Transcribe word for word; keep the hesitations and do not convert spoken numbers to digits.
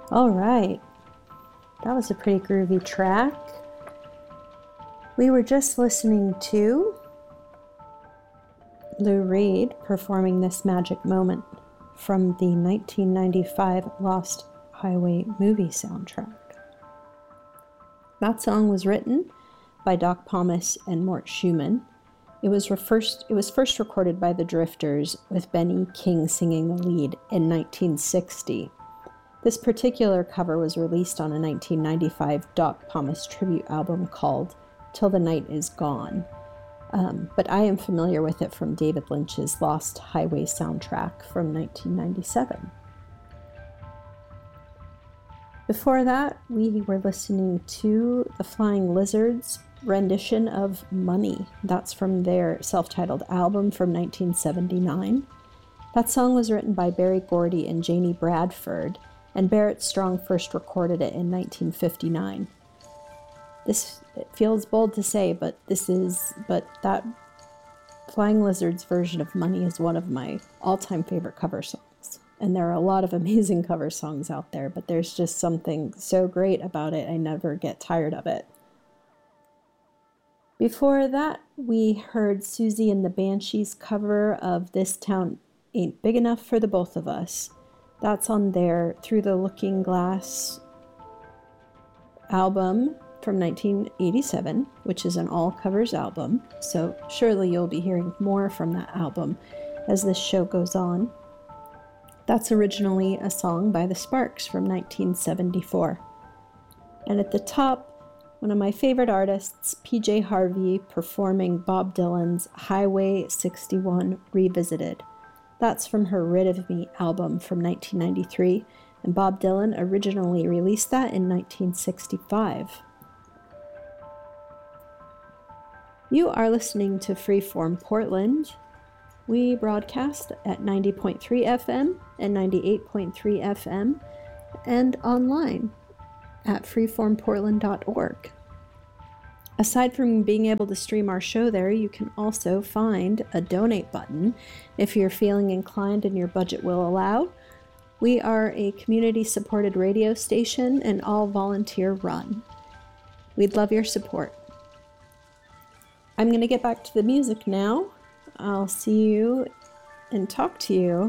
All right, that was a pretty groovy track. We were just listening to Lou Reed performing This Magic Moment from the nineteen ninety-five Lost Highway movie soundtrack. That song was written by Doc Pomus and Mort Schumann. It was, first, it was first recorded by the Drifters, with Benny King singing the lead in nineteen sixty. This particular cover was released on a nineteen ninety-five Doc Pomus tribute album called Till the Night Is Gone, um, but I am familiar with it from David Lynch's Lost Highway soundtrack from nineteen ninety-seven. Before that, we were listening to the Flying Lizards' rendition of Money. That's from their self-titled album from nineteen seventy-nine. That song was written by Berry Gordy and Janie Bradford, and Barrett Strong first recorded it in nineteen fifty-nine. This it feels bold to say, but this is, but that Flying Lizards version of Money is one of my all-time favorite cover songs. And there are a lot of amazing cover songs out there, but there's just something so great about it, I never get tired of it. Before that, we heard Susie and the Banshees cover of This Town Ain't Big Enough for the Both of Us. That's on their Through the Looking Glass album from nineteen eighty-seven, which is an all-covers album, so surely you'll be hearing more from that album as this show goes on. That's originally a song by the Sparks from nineteen seventy-four. And at the top, one of my favorite artists, P J Harvey, performing Bob Dylan's Highway sixty-one Revisited. That's from her Rid of Me album from nineteen ninety-three, and Bob Dylan originally released that in nineteen sixty-five. You are listening to Freeform Portland. We broadcast at ninety point three F M and ninety-eight point three F M, and online at freeform portland dot org. Aside from being able to stream our show there, you can also find a donate button if you're feeling inclined and your budget will allow. We are a community-supported radio station and all volunteer-run. We'd love your support. I'm going to get back to the music now. I'll see you and talk to you